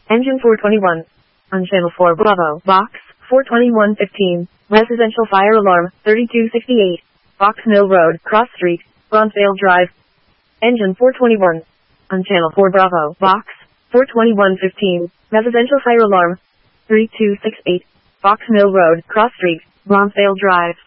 Engine 421. On Channel 4 Bravo, Box 42115. Residential fire alarm 3268. Box Mill Road, Cross Street, Bronzeville Drive. Engine 421. On Channel 4 Bravo, Box 42115. Residential fire alarm 3268. Box Mill Road, Cross Street, Bronzeville Drive.